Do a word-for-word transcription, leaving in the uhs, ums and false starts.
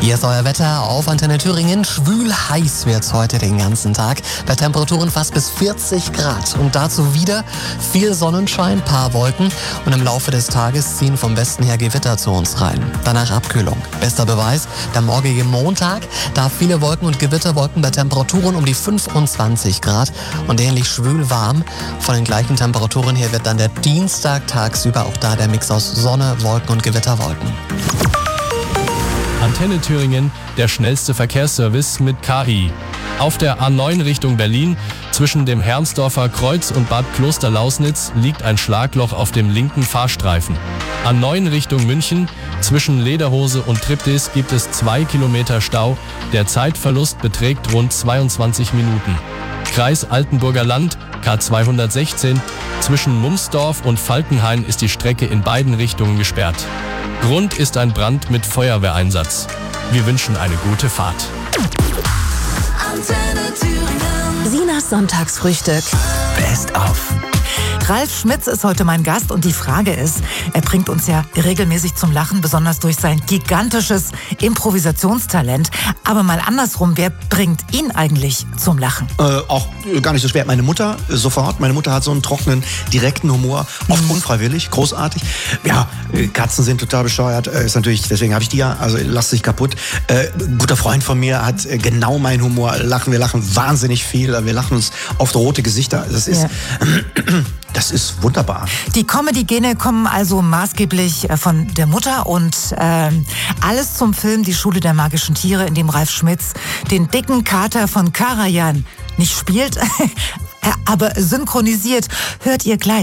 Hier ist euer Wetter auf Antenne Thüringen. Schwül heiß wird's heute den ganzen Tag. Bei Temperaturen fast bis vierzig Grad. Und dazu wieder viel Sonnenschein, paar Wolken. Und im Laufe des Tages ziehen vom Westen her Gewitter zu uns rein. Danach Abkühlung. Bester Beweis, der morgige Montag. Da viele Wolken und Gewitterwolken bei Temperaturen um die fünfundzwanzig Grad. Und ähnlich schwül warm. Von den gleichen Temperaturen her wird dann der Dienstag tagsüber auch da der Mix aus Sonne, Wolken und Gewitterwolken. Antenne Thüringen, der schnellste Verkehrsservice mit K I. Auf der A neun Richtung Berlin zwischen dem Hermsdorfer Kreuz und Bad Klosterlausnitz liegt ein Schlagloch auf dem linken Fahrstreifen. A neun Richtung München zwischen Lederhose und Triptis gibt es zwei Kilometer Stau. Der Zeitverlust beträgt rund zweiundzwanzig Minuten. Kreis Altenburger Land, K zweihundertsechzehn, zwischen Mumsdorf und Falkenhain ist die Strecke in beiden Richtungen gesperrt. Grund ist ein Brand mit Feuerwehreinsatz. Wir wünschen eine gute Fahrt. Antenne Thüringen. Sinas Sonntagsfrühstück. Best of. Ralf Schmitz ist heute mein Gast und die Frage ist, er bringt uns ja regelmäßig zum Lachen, besonders durch sein gigantisches Improvisationstalent. Aber mal andersrum, wer bringt ihn eigentlich zum Lachen? Äh, auch gar nicht so schwer. Meine Mutter äh, sofort. Meine Mutter hat so einen trockenen, direkten Humor, oft mhm. unfreiwillig, großartig. Ja, äh, Katzen sind total bescheuert. Äh, ist natürlich, deswegen habe ich die ja. Also lasst sich kaputt. Äh, ein guter Freund von mir hat äh, genau meinen Humor. Lachen, wir lachen wahnsinnig viel. Wir lachen uns oft rote Gesichter. Das ist, ja. Das ist wunderbar. Die Comedy-Gene kommen also maßgeblich von der Mutter und äh, alles zum Film Die Schule der magischen Tiere, in dem Ralf Schmitz den dicken Kater von Karajan nicht spielt, aber synchronisiert. Hört ihr gleich.